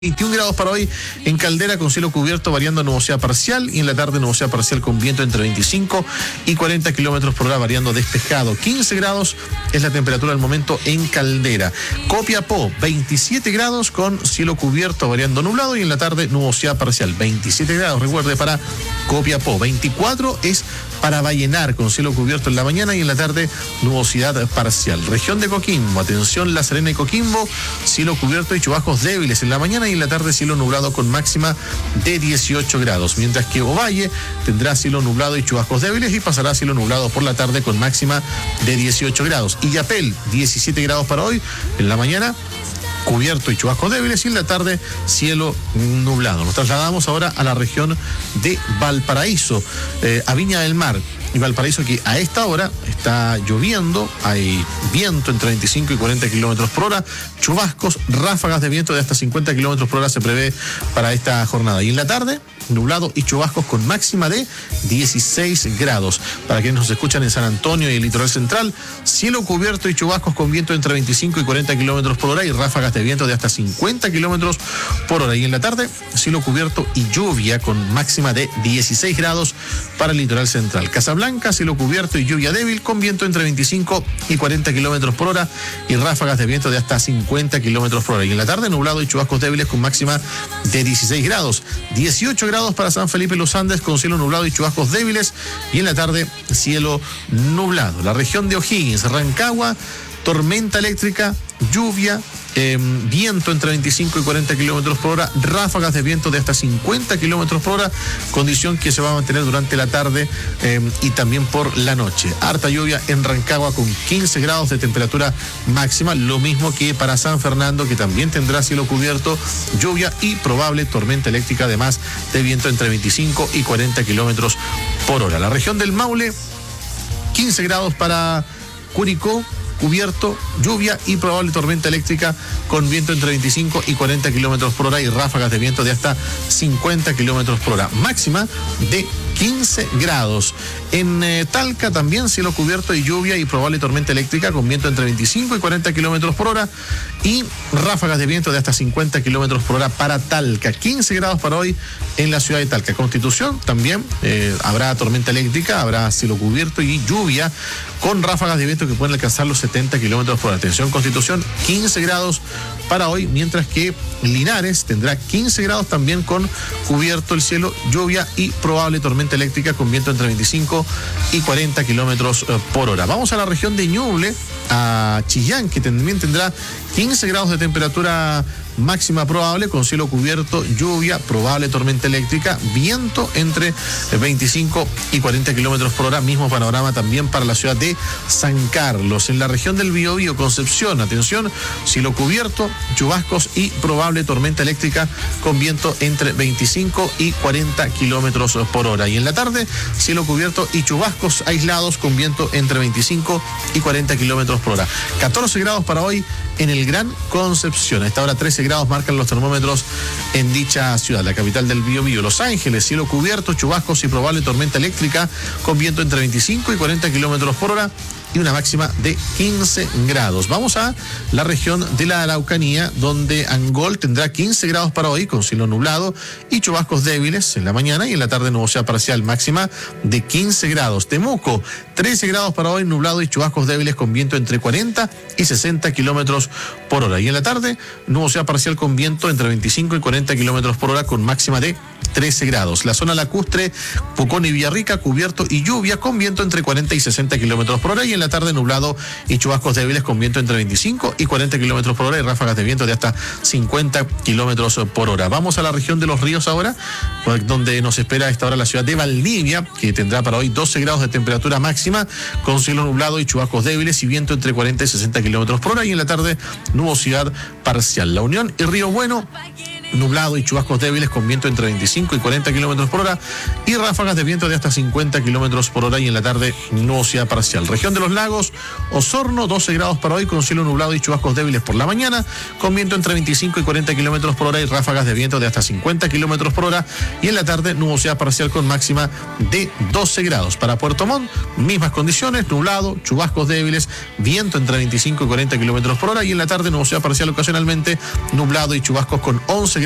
21 grados para hoy en Caldera, con cielo cubierto variando a nubosidad parcial, y en la tarde nubosidad parcial con viento entre 25 y 40 kilómetros por hora variando despejado. 15 grados es la temperatura del momento en Caldera. Copiapó, 27 grados con cielo cubierto variando nublado, y en la tarde nubosidad parcial. 27 grados, recuerde, para Copiapó. 24 es para Vallenar, con cielo cubierto en la mañana y en la tarde nubosidad parcial. Región de Coquimbo, atención, La Serena y Coquimbo, cielo cubierto y chubascos débiles en la mañana, y en la tarde cielo nublado con máxima de 18 grados. Mientras que Ovalle tendrá cielo nublado y chubascos débiles y pasará cielo nublado por la tarde con máxima de 18 grados. Illapel, 17 grados para hoy en la mañana, cubierto y chubascos débiles, y en la tarde cielo nublado. Nos trasladamos ahora a la región de Valparaíso, a Viña del Mar y Valparaíso, que a esta hora está lloviendo, hay viento entre 25 y 40 kilómetros por hora, chubascos, ráfagas de viento de hasta 50 kilómetros por hora se prevé para esta jornada. Y en la tarde, nublado y chubascos con máxima de 16 grados. Para quienes nos escuchan en San Antonio y el litoral central, cielo cubierto y chubascos con viento entre 25 y 40 kilómetros por hora y ráfagas de viento de hasta 50 kilómetros por hora. Y en la tarde, cielo cubierto y lluvia con máxima de 16 grados para el litoral central. Casablanca, cielo cubierto y lluvia débil con viento entre 25 y 40 kilómetros por hora y ráfagas de viento de hasta 50 kilómetros por hora. Y en la tarde, nublado y chubascos débiles con máxima de 16 grados. 18 grados para San Felipe Los Andes, con cielo nublado y chubascos débiles, y en la tarde cielo nublado. La región de O'Higgins, Rancagua, tormenta eléctrica, lluvia, viento entre 25 y 40 kilómetros por hora, ráfagas de viento de hasta 50 kilómetros por hora, condición que se va a mantener durante la tarde y también por la noche. Harta lluvia en Rancagua con 15 grados de temperatura máxima, lo mismo que para San Fernando, que también tendrá cielo cubierto, lluvia y probable tormenta eléctrica, además de viento entre 25 y 40 kilómetros por hora. La región del Maule, 15 grados para Curicó, cubierto, lluvia y probable tormenta eléctrica con viento entre 25 y 40 kilómetros por hora y ráfagas de viento de hasta 50 kilómetros por hora. Máxima de 15 grados. En Talca también cielo cubierto y lluvia y probable tormenta eléctrica con viento entre 25 y 40 kilómetros por hora y ráfagas de viento de hasta 50 kilómetros por hora para Talca. 15 grados para hoy en la ciudad de Talca. Constitución también habrá tormenta eléctrica, habrá cielo cubierto y lluvia con ráfagas de viento que pueden alcanzar los 70 kilómetros por hora. Atención, Constitución, 15 grados para hoy, mientras que Linares tendrá 15 grados también con cubierto el cielo, lluvia y probable tormenta eléctrica con viento entre 25 y 40 kilómetros por hora. Vamos a la región de Ñuble, a Chillán, que también tendrá 15 grados de temperatura máxima probable, con cielo cubierto, lluvia, probable tormenta eléctrica, viento entre 25 y 40 kilómetros por hora. Mismo panorama también para la ciudad de San Carlos. En la región del Biobío, Concepción, atención, cielo cubierto, chubascos y probable tormenta eléctrica con viento entre 25 y 40 kilómetros por hora. Y en la tarde, cielo cubierto y chubascos aislados con viento entre 25 y 40 kilómetros por hora. 14 grados para hoy en el Gran Concepción. A esta hora 13 grados marcan los termómetros en dicha ciudad, la capital del Biobío. Los Ángeles, cielo cubierto, chubascos y probable tormenta eléctrica con viento entre 25 y 40 kilómetros por hora y una máxima de 15 grados. Vamos a la región de la Araucanía, donde Angol tendrá 15 grados para hoy con cielo nublado y chubascos débiles en la mañana, y en la tarde nubosidad parcial, máxima de 15 grados. Temuco, 13 grados para hoy, nublado y chubascos débiles con viento entre 40 y 60 kilómetros por hora. Y en la tarde, nubosidad parcial con viento entre 25 y 40 kilómetros por hora con máxima de 13 grados. La zona lacustre, Pucón y Villarrica, cubierto y lluvia con viento entre 40 y 60 kilómetros por hora, y en la tarde nublado y chubascos débiles con viento entre 25 y 40 kilómetros por hora y ráfagas de viento de hasta 50 kilómetros por hora. Vamos a la región de los ríos ahora, donde nos espera a esta hora la ciudad de Valdivia, que tendrá para hoy 12 grados de temperatura máxima con cielo nublado y chubascos débiles y viento entre 40 y 60 kilómetros por hora, y en la tarde nubosidad parcial. La Unión y Río Bueno, nublado y chubascos débiles con viento entre 25 y 40 kilómetros por hora y ráfagas de viento de hasta 50 kilómetros por hora, y en la tarde nubosidad parcial. Región de los Lagos, Osorno, 12 grados para hoy con cielo nublado y chubascos débiles por la mañana, con viento entre 25 y 40 kilómetros por hora y ráfagas de viento de hasta 50 kilómetros por hora, y en la tarde nubosidad parcial con máxima de 12 grados. Para Puerto Montt, mismas condiciones, nublado, chubascos débiles, viento entre 25 y 40 kilómetros por hora, y en la tarde nubosidad parcial ocasionalmente, nublado y chubascos con 11